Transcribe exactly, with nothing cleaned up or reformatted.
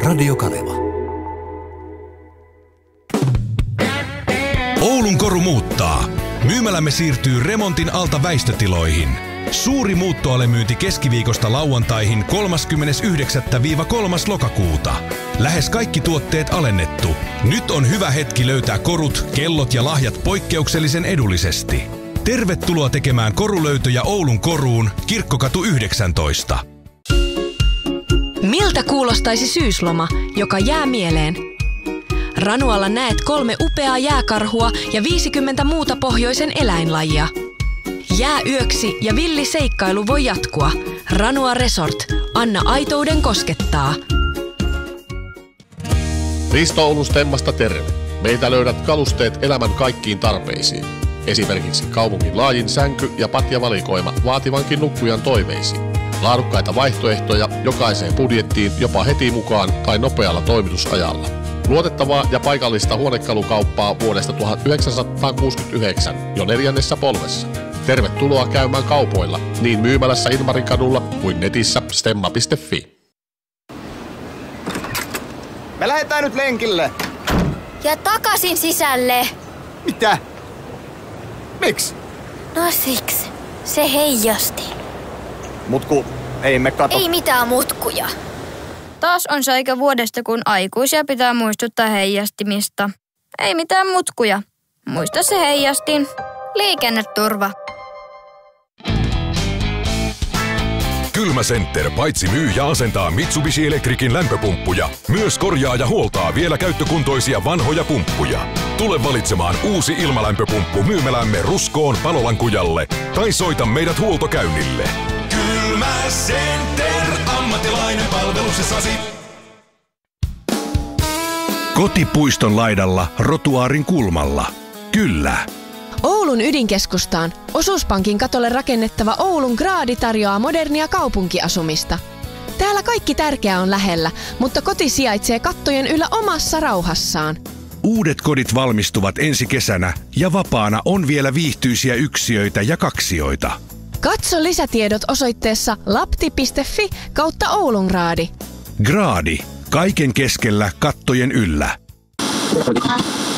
Radio Kaleva. Oulun Koru muuttaa. Myymälämme siirtyy remontin alta väistötiloihin. Suuri muuttoalemyynti keskiviikosta lauantaihin kolmaskymmenesyhdeksäs kolmas lokakuuta. Lähes kaikki tuotteet alennettu. Nyt on hyvä hetki löytää korut, kellot ja lahjat poikkeuksellisen edullisesti. Tervetuloa tekemään korulöytöjä Oulun Koruun, Kirkkokatu yhdeksäntoista. Miltä kuulostaisi syysloma, joka jää mieleen? Ranualla näet kolme upeaa jääkarhua ja viisikymmentä muuta pohjoisen eläinlajia. Jää yöksi ja villi seikkailu voi jatkua. Ranua Resort. Anna aitouden koskettaa. Risto Oulun Stemmasta terve. Meiltä löydät kalusteet elämän kaikkiin tarpeisiin. Esimerkiksi kaupungin laajin sänky- ja patjavalikoima vaativankin nukkujan toiveisiin. Laadukkaita vaihtoehtoja jokaiseen budjettiin jopa heti mukaan tai nopealla toimitusajalla. Luotettavaa ja paikallista huonekalukauppaa vuodesta tuhatyhdeksänsataakuusikymmentäyhdeksän jo neljännessä polvessa. Tervetuloa käymään kaupoilla niin myymälässä Ilmarin kadulla kuin netissä stemma piste fi. Me lähdetään nyt lenkille. Ja takaisin sisälle. Mitä? Miksi? No siksi. Se heijasti. Mutku, ei me kato. Ei mitään mutkuja. Taas on se aika vuodesta, kun aikuisia pitää muistuttaa heijastimista. Ei mitään mutkuja. Muista se heijastin. Liikenneturva. Kylmä Center paitsi myy ja asentaa Mitsubishi Electricin lämpöpumppuja, myös korjaa ja huoltaa vielä käyttökuntoisia vanhoja pumppuja. Tule valitsemaan uusi ilmalämpöpumppu myymälämme Ruskoon Palolankujalle tai soita meidät huoltokäynnille. Kylmä Center, ammattilainen palveluksessasi. Kotipuiston laidalla Rotuaarin kulmalla. Kyllä. Oulun ydinkeskustaan Osuuspankin katolle rakennettava Oulun Graadi tarjoaa modernia kaupunkiasumista. Täällä kaikki tärkeää on lähellä, mutta koti sijaitsee kattojen yllä omassa rauhassaan. Uudet kodit valmistuvat ensi kesänä ja vapaana on vielä viihtyisiä yksiöitä ja kaksioita. Katso lisätiedot osoitteessa lapti piste fi kautta Oulun Graadi. Graadi. Kaiken keskellä kattojen yllä.